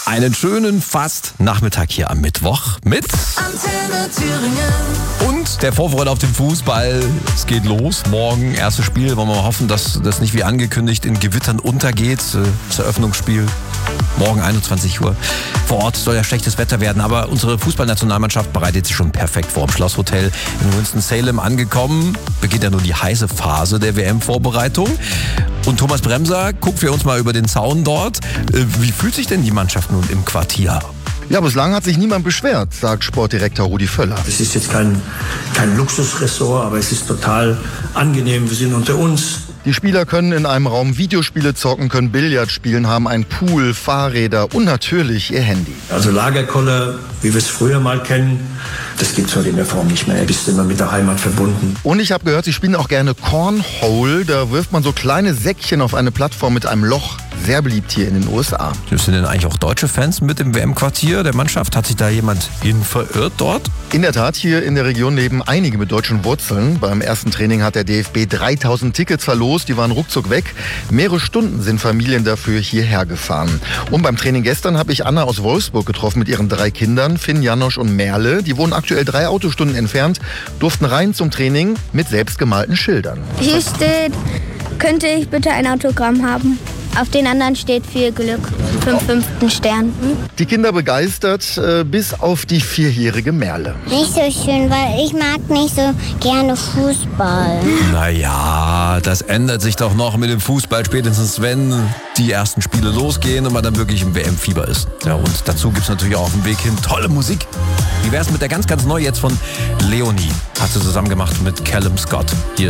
Einen schönen Fast-Nachmittag hier am Mittwoch mit Antenne Thüringen. und der Vorfreude auf den Fußball. Es geht los. Morgen erstes Spiel. Wollen wir mal hoffen, dass das nicht wie angekündigt in Gewittern untergeht. Das Eröffnungsspiel morgen 21 Uhr. Vor Ort soll ja schlechtes Wetter werden, aber unsere Fußballnationalmannschaft bereitet sich schon perfekt vor. Im Schlosshotel in Winston-Salem angekommen. Beginnt ja nun die heiße Phase der WM-Vorbereitung. Und Thomas Bremser guckt für uns mal über den Zaun dort. Wie fühlt sich denn die Mannschaft nun im Quartier? Ja, bislang hat sich niemand beschwert, sagt Sportdirektor Rudi Völler. Es ist jetzt kein Luxusressort, aber es ist total angenehm. Wir sind unter uns. Die Spieler können in einem Raum Videospiele zocken, können Billard spielen, haben einen Pool, Fahrräder und natürlich ihr Handy. Also Lagerkoller, wie wir es früher mal kennen, das gibt es heute in der Form nicht mehr. Du bist immer mit der Heimat verbunden. Und ich habe gehört, sie spielen auch gerne Cornhole. Da wirft man so kleine Säckchen auf eine Plattform mit einem Loch. Sehr beliebt hier in den USA. Sind denn eigentlich auch deutsche Fans mit im WM-Quartier der Mannschaft? Hat sich da jemand hin verirrt dort? In der Tat, hier in der Region leben einige mit deutschen Wurzeln. Beim ersten Training hat der DFB 3000 Tickets verlost. Die waren ruckzuck weg. Mehrere Stunden sind Familien dafür hierher gefahren. Und beim Training gestern habe ich Anna aus Wolfsburg getroffen mit ihren 3 Kindern, Finn, Janosch und Merle. Die wohnen aktuell 3 Autostunden entfernt, durften rein zum Training mit selbstgemalten Schildern. Hier steht, könnte ich bitte ein Autogramm haben? Auf den anderen steht viel Glück, 5. Stern. Die Kinder begeistert, bis auf die 4-jährige Merle. Nicht so schön, weil ich mag nicht so gerne Fußball. Naja, das ändert sich doch noch mit dem Fußball, spätestens wenn die ersten Spiele losgehen und man dann wirklich im WM-Fieber ist. Ja, und dazu gibt es natürlich auch auf dem Weg hin tolle Musik. Wie wär's mit der ganz neu jetzt von Leonie? Hat sie zusammen gemacht mit Callum Scott. Hier